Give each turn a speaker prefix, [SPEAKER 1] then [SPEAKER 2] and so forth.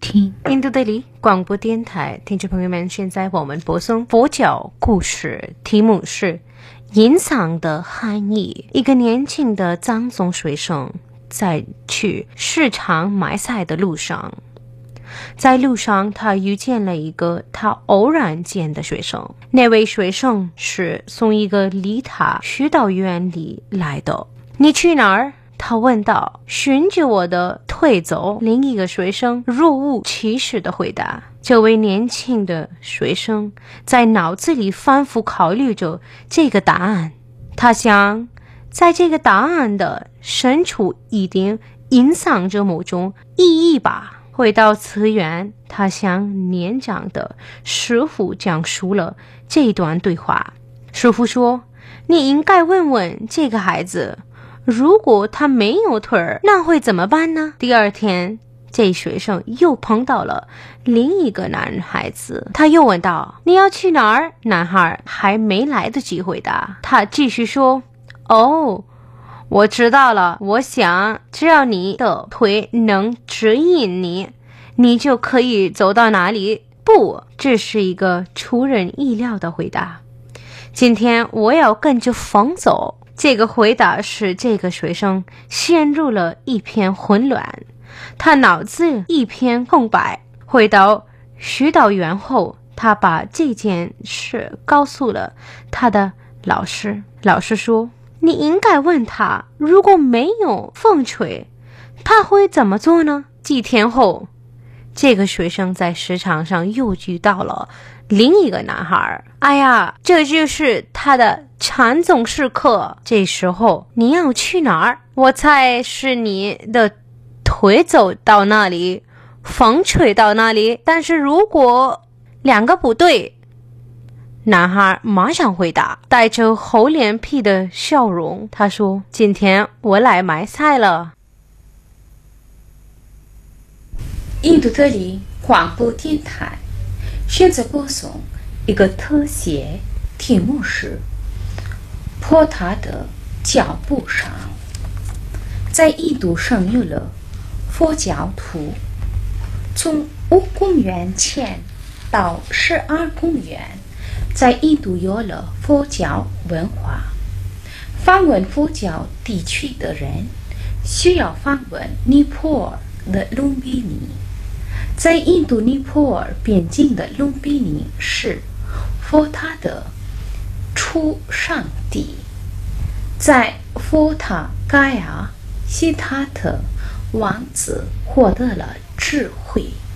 [SPEAKER 1] 听印度德里广播电台听众朋友们，现在我们播送佛教故事，题目是隐藏的含义。一个年轻的藏族学生在去市场买菜的路上，在路上他遇见了一个他偶然见的学生。那位学生是从一个离他许导院里来的。你去哪儿？他问道。循着我的腿走。另一个学生若无其事地回答。这位年轻的学生在脑子里反复考虑着这个答案。他想，在这个答案的深处一定隐藏着某种意义吧。回到寺院，他向年长的师傅讲述了这段对话。师傅说，你应该问问这个孩子，如果他没有腿儿，那会怎么办呢？第二天，这学生又碰到了另一个男孩子，他又问道，你要去哪儿？男孩还没来得及回答，他继续说，哦，我知道了，我想只要你的腿能指引你，你就可以走到哪里。不，这是一个出人意料的回答。今天我要跟着风走。这个回答使这个学生陷入了一片混乱，他脑子一片空白。回到许导院后，他把这件事告诉了他的老师。老师说，你应该问他，如果没有风吹，他会怎么做呢？几天后，这个学生在市场上又遇到了另一个男孩。哎呀，这就是他的禅宗时刻。这时候你要去哪儿？我猜是你的腿走到那里，风吹到那里。但是如果两个不对，男孩马上回答，带着厚脸皮的笑容。他说，今天我来买菜了。
[SPEAKER 2] 印度德里广播电台现在播送一个特写，题目是坡塔的脚步上。在印度生有了佛教徒，从5公元前到12公元，在印度有了佛教文化。访问佛教地区的人需要访问尼泊尔的卢比尼。在印度尼泊尔边境的卢比尼是佛塔的出生地。在佛塔盖亚，悉达特王子获得了智慧。